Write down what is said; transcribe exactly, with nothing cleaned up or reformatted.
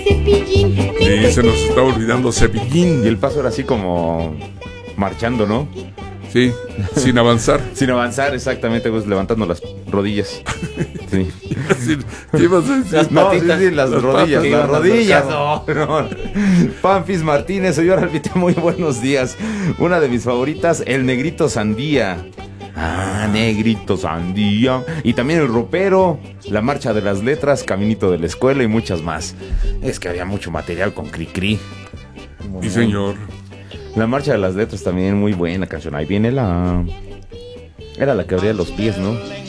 Cepillín. Sí, se nos está olvidando Cepillín. Y el paso era así como marchando, ¿no? Sí, sin avanzar. Sin avanzar, exactamente, pues levantando las rodillas. Sí. Sí, ¿qué ibas a decir? Las no, sí, sí, las, las rodillas, patas, las rodillas. no. No, no. Panfis Martínez, señor Albite, muy buenos días. Una de mis favoritas, el Negrito Sandía. Ah, Negrito Sandía. Y también el Ropero, la Marcha de las Letras, Caminito de la Escuela y muchas más. Es que había mucho material con Cricri. Sí, señor. La Marcha de las Letras también muy buena canción. Ahí viene la... Era la que abría los pies, ¿no?